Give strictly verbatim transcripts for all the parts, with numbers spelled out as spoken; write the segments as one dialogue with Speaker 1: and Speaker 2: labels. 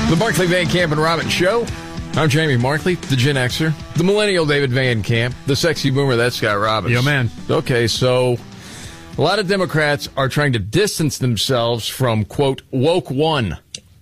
Speaker 1: The Markley, Van Camp, and Robbins Show. I'm Jamie Markley, the Gen Xer. The millennial David Van Camp. The sexy boomer, that's Scott Robbins.
Speaker 2: Yo, man.
Speaker 1: Okay, so a lot of Democrats are trying to distance themselves from, quote, woke one.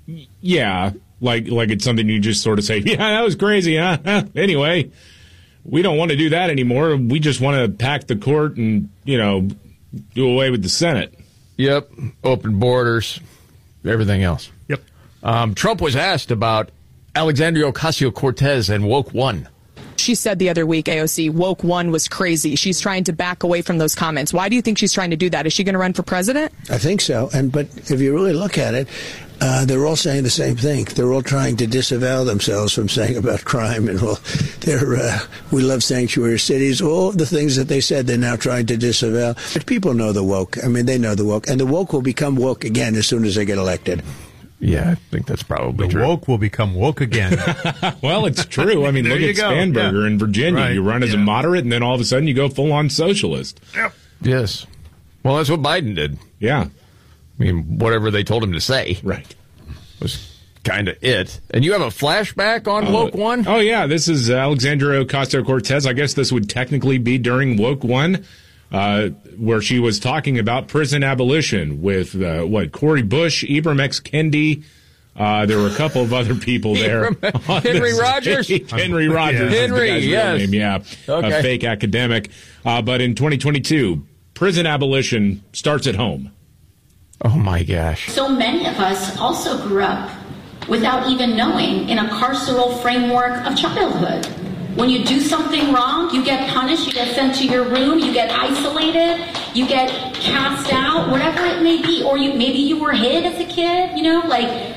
Speaker 3: Yeah, like like it's something you just sort of say, yeah, that was crazy, huh? Anyway, we don't want to do that anymore. We just want to pack the court and, you know, do away with the Senate.
Speaker 1: Yep, open borders, everything else.
Speaker 2: Yep.
Speaker 1: Um, Trump was asked about Alexandria Ocasio-Cortez and woke one.
Speaker 4: She said the other week, A O C, woke one was crazy. She's trying to back away from those comments. Why do you think she's trying to do that? Is she going to run for president?
Speaker 5: I think so. And but if you really look at it, uh, they're all saying the same thing. They're all trying to disavow themselves from saying about crime. And well, they're, uh, we love sanctuary cities. All the things that they said, they're now trying to disavow. But people know the woke. I mean, they know the woke. And the woke will become woke again as soon as they get elected.
Speaker 1: Yeah, I think that's probably
Speaker 2: the
Speaker 1: true.
Speaker 2: The woke will become woke again.
Speaker 3: Well, it's true. I mean, look at Spanberger yeah. in Virginia.
Speaker 2: Right.
Speaker 3: You run as
Speaker 2: yeah.
Speaker 3: a moderate, and then all of a sudden you go full-on socialist.
Speaker 2: Yep.
Speaker 1: Yes. Well, that's what Biden did.
Speaker 3: Yeah.
Speaker 1: I mean, whatever they told him to say.
Speaker 3: Right.
Speaker 1: Was kind of it. And you have a flashback on uh, woke one?
Speaker 3: Oh, yeah. This is Alexandria Ocasio-Cortez. I guess this would technically be during woke one. Uh, where she was talking about prison abolition with, uh, what, Cori Bush, Ibram X. Kendi. Uh, there were a couple of other people there.
Speaker 1: Henry Rogers?
Speaker 3: Henry Rogers.
Speaker 1: Yeah. Henry,
Speaker 3: is the guy's
Speaker 1: yes.
Speaker 3: real name, yeah.
Speaker 1: Okay.
Speaker 3: A fake academic. Uh, but in twenty twenty-two, prison abolition starts at home.
Speaker 1: Oh, my gosh.
Speaker 6: So many of us also grew up without even knowing in a carceral framework of childhood. When you do something wrong, you get punished, you get sent to your room, you get isolated, you get cast out, whatever it may be. Or you maybe you were hid as a kid, you know, like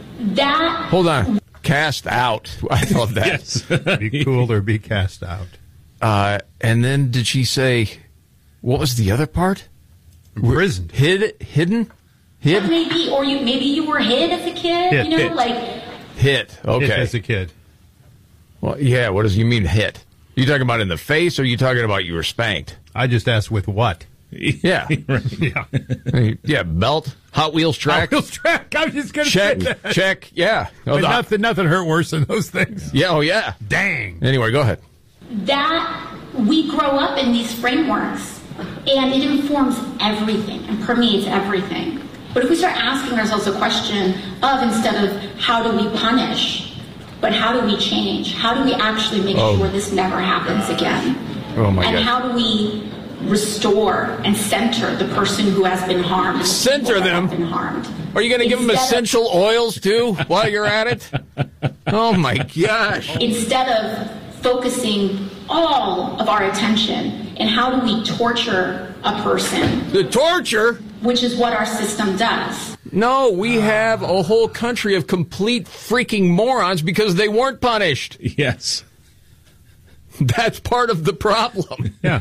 Speaker 6: that.
Speaker 1: Hold on. Cast out. I love that.
Speaker 3: Yes.
Speaker 2: Be cool or be cast out.
Speaker 1: Uh, and then did she say, what was the other part?
Speaker 2: Imprisoned.
Speaker 1: Hid, hidden? Hid?
Speaker 6: Maybe, or you maybe you were hid as a kid,
Speaker 2: hit,
Speaker 6: you know,
Speaker 2: hit.
Speaker 6: like.
Speaker 1: Hit. Okay.
Speaker 2: Hit as a kid.
Speaker 1: Well, yeah, what does you mean hit? You talking about in the face, or you talking about you were spanked?
Speaker 2: I just asked with what?
Speaker 1: Yeah.
Speaker 2: yeah.
Speaker 1: Yeah, belt, Hot Wheels track.
Speaker 2: Hot Wheels track, I was just going to
Speaker 1: check,
Speaker 2: say that.
Speaker 1: Check, yeah. Oh,
Speaker 2: But
Speaker 1: the,
Speaker 2: nothing, nothing hurt worse than those things.
Speaker 1: Yeah, oh yeah.
Speaker 2: Dang.
Speaker 1: Anyway, go ahead.
Speaker 6: That we grow up in these frameworks, and it informs everything and permeates everything. But if we start asking ourselves a question of, instead of how do we punish, but how do we change? How do we actually make
Speaker 1: oh.
Speaker 6: sure this never happens again?
Speaker 1: Oh my
Speaker 6: and
Speaker 1: God.
Speaker 6: how do we restore and center the person who has been harmed?
Speaker 1: Center them?
Speaker 6: Been harmed.
Speaker 1: Are you going to give them essential of, oils too while you're at it? Oh my gosh.
Speaker 6: Instead of focusing all of our attention in how do we torture a person?
Speaker 1: The torture?
Speaker 6: Which is what our system does.
Speaker 1: No, we have a whole country of complete freaking morons because they weren't punished.
Speaker 3: Yes.
Speaker 1: That's part of the problem.
Speaker 2: Yeah.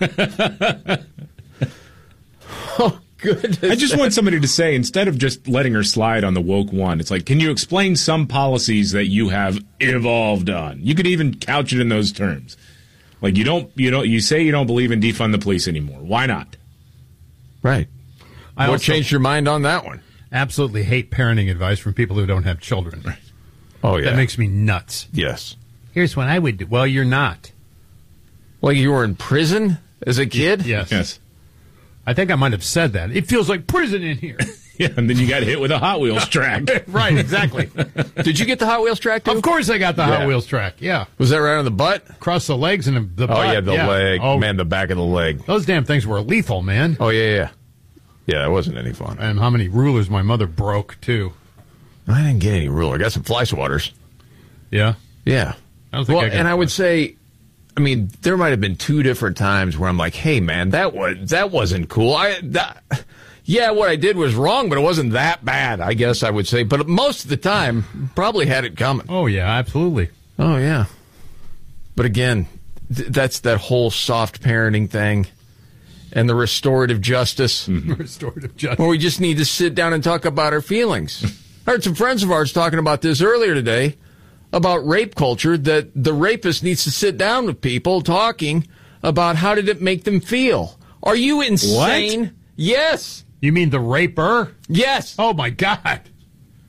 Speaker 1: Oh, goodness.
Speaker 3: I just want somebody to say, instead of just letting her slide on the woke one, it's like, can you explain some policies that you have evolved on? You could even couch it in those terms. Like, you don't, you don't, you say you don't believe in defund the police anymore. Why not?
Speaker 1: Right.
Speaker 2: I
Speaker 1: what
Speaker 2: also
Speaker 1: changed your mind on that one?
Speaker 2: absolutely hate parenting advice from people who don't have children.
Speaker 3: Right.
Speaker 1: Oh, yeah.
Speaker 2: That makes me nuts.
Speaker 1: Yes.
Speaker 2: Here's what I would do. Well, you're not.
Speaker 1: Like you were in prison as a kid?
Speaker 2: Yes.
Speaker 3: Yes.
Speaker 2: I think I might have said that. It feels like prison in here.
Speaker 3: Yeah, and then you got hit with a Hot Wheels track.
Speaker 2: Right, exactly.
Speaker 1: Did you get the Hot Wheels track, too?
Speaker 2: Of course I got the
Speaker 1: Yeah.
Speaker 2: Hot Wheels track, yeah.
Speaker 1: Was that right on the butt?
Speaker 2: Across the legs and the butt.
Speaker 1: Oh, yeah, the leg.
Speaker 2: Oh,
Speaker 1: Man, the back of the leg.
Speaker 2: those damn things were lethal, man.
Speaker 1: Oh, yeah, yeah. Yeah, it wasn't any fun.
Speaker 2: And how many rulers my mother broke, too.
Speaker 1: I didn't get any ruler. I got some fly swatters.
Speaker 2: Yeah?
Speaker 1: Yeah.
Speaker 2: I don't think
Speaker 1: well,
Speaker 2: I got
Speaker 1: and I would
Speaker 2: one.
Speaker 1: say, I mean, there might have been two different times where I'm like, hey, man, that was that wasn't cool. I that, Yeah, what I did was wrong, but it wasn't that bad, I guess I would say. But most of the time, probably had it coming.
Speaker 2: Oh, yeah, absolutely.
Speaker 1: Oh, yeah. But again, th- that's that whole soft parenting thing and the restorative justice.
Speaker 2: Restorative justice.
Speaker 1: Where we just need to sit down and talk about our feelings. I heard some friends of ours talking about this earlier today, about rape culture, that the rapist needs to sit down with people talking about how did it make them feel. Are you insane?
Speaker 3: What?
Speaker 1: Yes.
Speaker 2: You mean the raper?
Speaker 1: Yes.
Speaker 2: Oh, my God.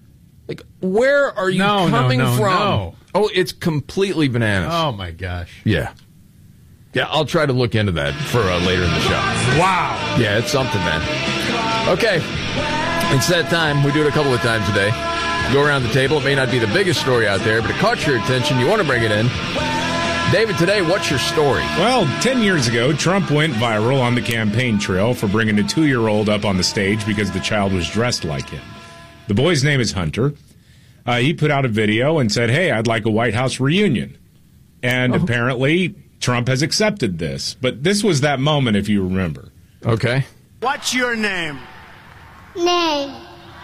Speaker 1: Like, where are you
Speaker 2: No, no,
Speaker 1: coming
Speaker 2: no,
Speaker 1: from?
Speaker 2: no.
Speaker 1: Oh, it's completely bananas.
Speaker 2: Oh, my gosh.
Speaker 1: Yeah. Yeah, I'll try to look into that for uh, later in the show.
Speaker 2: Wow.
Speaker 1: Yeah, it's something, man. Okay. It's that time. We do it a couple of times a day. Go around the table. It may not be the biggest story out there, but it caught your attention. You want to bring it in. David, today, what's your story?
Speaker 3: Well, ten years ago, Trump went viral on the campaign trail for bringing a two-year-old up on the stage because the child was dressed like him. The boy's name is Hunter. Uh, he put out a video and said, hey, I'd like a White House reunion. And oh. apparently, Trump has accepted this. But this was that moment, if you remember.
Speaker 1: Okay.
Speaker 7: What's your name?
Speaker 8: Name.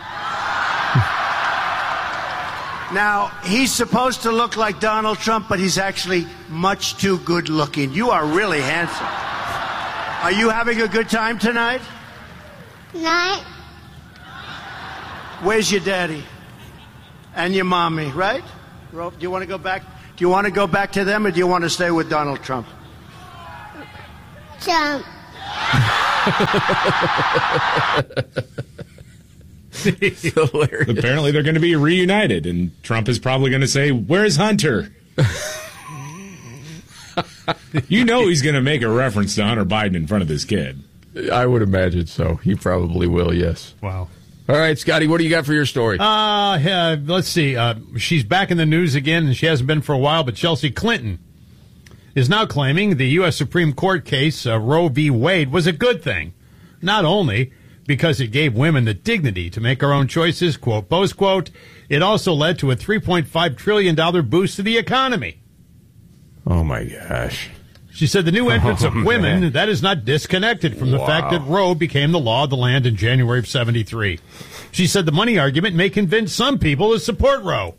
Speaker 7: Now, he's supposed to look like Donald Trump, but he's actually much too good looking. You are really handsome. Are you having a good time tonight?
Speaker 8: Night.
Speaker 7: Where's your daddy? And your mommy, right? Do you want to go back? Do you want to go back to them, or do you want to stay with Donald Trump?
Speaker 8: Trump.
Speaker 3: Apparently they're going to be reunited, and Trump is probably going to say, where's Hunter? You know he's going to make a reference to Hunter Biden in front of this kid.
Speaker 1: I would imagine so. He probably will, yes.
Speaker 2: Wow.
Speaker 1: All right, Scotty, what do you got for your story?
Speaker 2: Uh, uh let's see. Uh, she's back in the news again, and she hasn't been for a while, but Chelsea Clinton is now claiming the U S Supreme Court case, uh, Roe v. Wade, was a good thing. Not only because it gave women the dignity to make our own choices, quote, post quote, it also led to a three point five trillion dollars boost to the economy.
Speaker 1: Oh, my gosh.
Speaker 2: She said the new entrance
Speaker 1: oh,
Speaker 2: of women,
Speaker 1: man.
Speaker 2: that is not disconnected from the
Speaker 1: wow.
Speaker 2: fact that Roe became the law of the land in January of seventy-three. She said the money argument may convince some people to support Roe.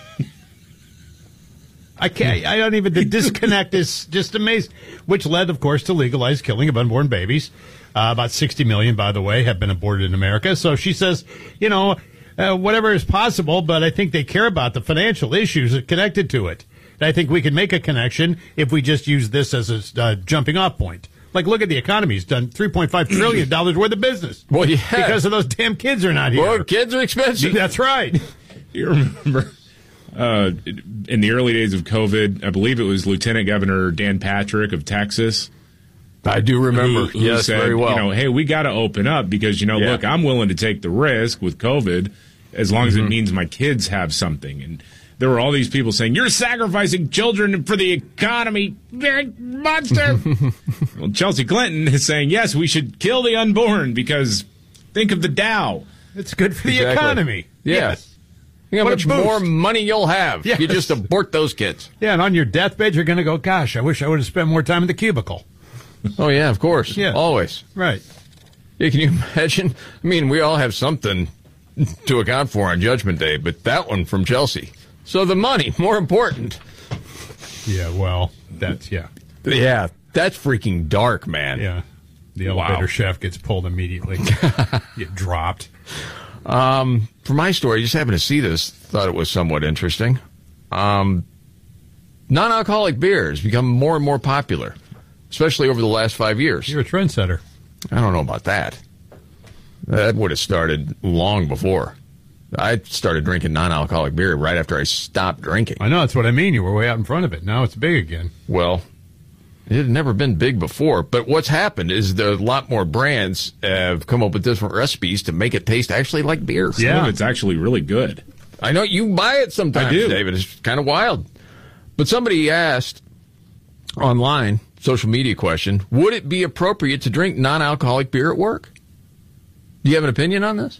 Speaker 2: I can't, I don't even, the disconnect is just amazing. Which led, of course, to legalize killing of unborn babies. Uh, about sixty million, by the way, have been aborted in America. So she says, you know, uh, whatever is possible, but I think they care about the financial issues connected to it. I think we can make a connection if we just use this as a uh, jumping off point. Like, look at the economy. It's done three point five trillion dollars worth of business.
Speaker 1: Well, yeah.
Speaker 2: Because of those damn kids are not here.
Speaker 1: Well, kids are expensive.
Speaker 2: That's right.
Speaker 3: You remember uh, in the early days of COVID, I believe it was Lieutenant Governor Dan Patrick of Texas.
Speaker 1: I do remember.
Speaker 3: Who, who
Speaker 1: yes,
Speaker 3: said,
Speaker 1: very well.
Speaker 3: You know, hey, we got to open up because, you know,
Speaker 1: yeah.
Speaker 3: look, I'm willing to take the risk with COVID as long
Speaker 1: mm-hmm.
Speaker 3: as it means my kids have something. And there were all these people saying, you're sacrificing children for the economy, monster. Well, Chelsea Clinton is saying, yes, we should kill the unborn because think of the Dow.
Speaker 2: It's good for the
Speaker 1: exactly.
Speaker 2: economy.
Speaker 1: Yeah.
Speaker 2: Yes.
Speaker 1: Think how
Speaker 2: What
Speaker 1: much more money you'll have
Speaker 2: yes.
Speaker 1: if you just abort those kids.
Speaker 2: Yeah, and on your deathbed, you're going to go, gosh, I wish I would have spent more time in the cubicle.
Speaker 1: Oh, yeah, of course.
Speaker 2: Yeah.
Speaker 1: Always.
Speaker 2: Right.
Speaker 1: Yeah, can you imagine? I mean, we all have something to account for on Judgment Day, but that one from Chelsea. So the money, more important.
Speaker 2: Yeah, well, that's, yeah.
Speaker 1: Yeah, that's freaking dark, man.
Speaker 2: Yeah. The elevator
Speaker 1: Wow.
Speaker 2: shaft gets pulled immediately. Get dropped.
Speaker 1: Um, for my story, just happened to see this, thought it was somewhat interesting. Um, non-alcoholic beer has become more and more popular, especially over the last five years.
Speaker 2: You're a trendsetter.
Speaker 1: I don't know about that. That would have started long before. I started drinking non-alcoholic beer right after I stopped drinking.
Speaker 2: I know, that's what I mean. You were way out in front of it. Now it's big again.
Speaker 1: Well, it had never been big before, but what's happened is that a lot more brands have come up with different recipes to make it taste actually like beer.
Speaker 3: Some
Speaker 2: Yeah.
Speaker 3: of it's actually really good.
Speaker 1: I know you buy it sometimes,
Speaker 3: I do.
Speaker 1: David. It's kind of wild. But somebody asked online, social media question, would it be appropriate to drink non-alcoholic beer at work? Do you have an opinion on this?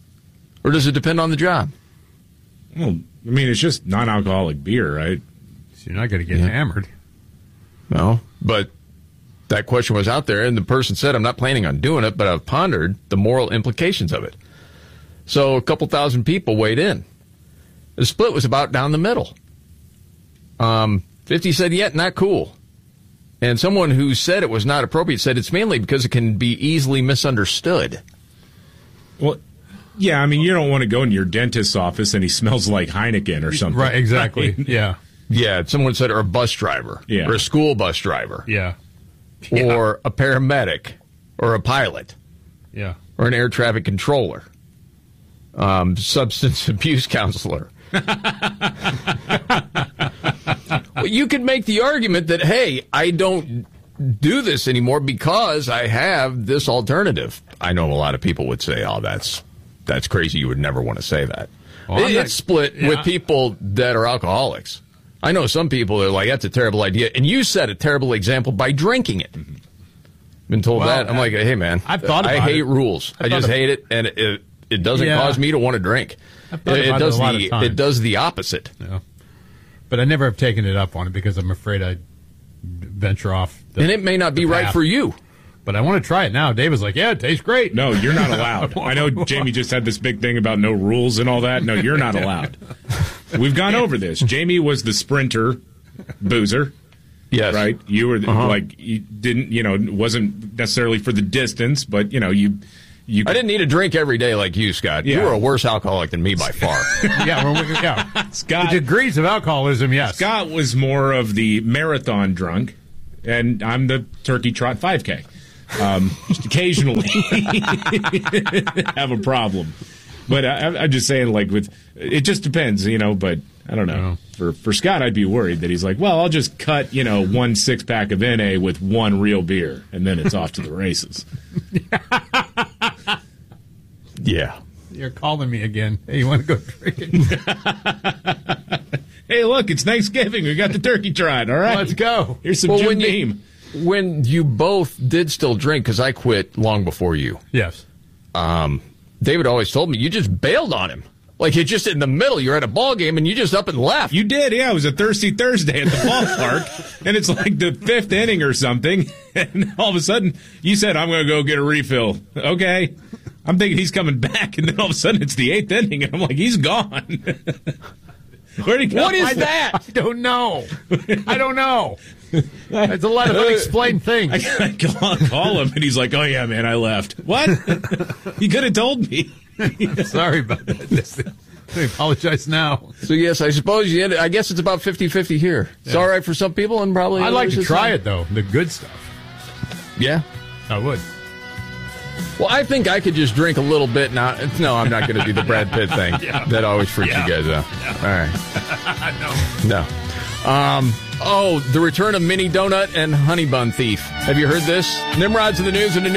Speaker 1: Or does it depend on the job?
Speaker 3: Well, I mean, it's just non-alcoholic beer, right?
Speaker 2: So you're not going to get
Speaker 1: Yeah.
Speaker 2: hammered.
Speaker 1: No, but that question was out there, and the person said, I'm not planning on doing it, but I've pondered the moral implications of it. So a couple thousand people weighed in. The split was about down the middle. Um, fifty said, yeah, not cool. And someone who said it was not appropriate said it's mainly because it can be easily misunderstood.
Speaker 3: Well, yeah, I mean, you don't want to go in your dentist's office and he smells like Heineken or something.
Speaker 2: Right, exactly.
Speaker 3: Right?
Speaker 2: Yeah.
Speaker 1: Yeah, someone said, or a bus driver,
Speaker 3: Yeah.
Speaker 1: or a school bus driver,
Speaker 2: Yeah.
Speaker 1: or a paramedic, or a pilot,
Speaker 2: Yeah.
Speaker 1: or an air traffic controller. um, substance abuse counselor. Well, you could make the argument that, hey, I don't do this anymore because I have this alternative. I know a lot of people would say, oh, that's that's crazy. You would never want to say that.
Speaker 2: Well,
Speaker 1: it,
Speaker 2: not,
Speaker 1: it's split yeah. with people that are alcoholics. I know some people are like, that's a terrible idea. And you set a terrible example by drinking it. Mm-hmm. Been told well, that. I'm I, like, hey, man,
Speaker 2: I've thought about
Speaker 1: I hate
Speaker 2: it.
Speaker 1: rules. I, I just hate it, and it, it, it doesn't
Speaker 2: yeah.
Speaker 1: cause me to want to drink.
Speaker 2: I've thought
Speaker 1: it,
Speaker 2: about
Speaker 1: it does
Speaker 2: it a lot
Speaker 1: the
Speaker 2: of times.
Speaker 1: It does the opposite.
Speaker 2: Yeah. But I never have taken it up on it because I'm afraid I'd venture off. The,
Speaker 1: and it may not be
Speaker 2: path.
Speaker 1: right for you.
Speaker 2: But I want to try it now. Dave was like, yeah, it tastes great.
Speaker 3: No, you're not allowed. I know Jamie just had this big thing about no rules and all that. No, you're not allowed. We've gone over this. Jamie was the sprinter boozer.
Speaker 1: Yes.
Speaker 3: Right? You were
Speaker 1: uh-huh.
Speaker 3: like, you didn't, you know, it wasn't necessarily for the distance, but, you know, you. You
Speaker 1: I didn't need a drink every day like you, Scott.
Speaker 3: Yeah.
Speaker 1: You were a worse alcoholic than me by far.
Speaker 2: yeah, well, we, yeah.
Speaker 3: Scott,
Speaker 2: the degrees of alcoholism, yes.
Speaker 3: Scott was more of the marathon drunk, and I'm the turkey trot five K. Um, just occasionally have a problem. But I, I'm just saying, like, with it just depends, you know, but I don't know.
Speaker 2: No.
Speaker 3: For for Scott, I'd be worried that he's like, well, I'll just cut, you know, one six-pack of N A with one real beer, and then it's off to the races.
Speaker 1: Yeah.
Speaker 2: You're calling me again. Hey, you want to go drinking?
Speaker 3: Hey, look, it's Thanksgiving. We got the turkey trot, all right?
Speaker 2: Let's go.
Speaker 3: Here's some
Speaker 1: well,
Speaker 3: Jim
Speaker 1: when
Speaker 3: Beam.
Speaker 1: You, when you both did still drink, because I quit long before you.
Speaker 2: Yes.
Speaker 1: Um, David always told me you just bailed on him. Like, you're just in the middle. You're at a ball game, and you just up and left.
Speaker 3: You did, yeah. It was a Thirsty Thursday at the ballpark, and it's like the fifth inning or something, and all of a sudden, you said, I'm going to go get a refill. Okay. I'm thinking he's coming back, and then all of a sudden, it's the eighth inning, and I'm like, he's gone. Where'd he go?
Speaker 1: What is that?
Speaker 2: I don't know. I don't know. There's a lot of unexplained things.
Speaker 3: I, I call, call him, and he's like, oh, yeah, man, I left. What? He could have told me.
Speaker 2: Sorry about that. I apologize now.
Speaker 1: So, yes, I suppose you ended, I guess it's about fifty-fifty here. It's
Speaker 2: yeah.
Speaker 1: all right for some people, and probably
Speaker 2: I'd like to try
Speaker 1: not.
Speaker 2: it, though, the good stuff.
Speaker 1: Yeah?
Speaker 2: I would.
Speaker 1: Well, I think I could just drink a little bit now. No, I'm not going to do the Brad Pitt thing. yeah. That always freaks yeah. you guys out.
Speaker 2: No.
Speaker 1: All right. no. No. Um, oh, the return of Mini Donut and Honey Bun Thief. Have you heard this? Nimrod's in the news and the news.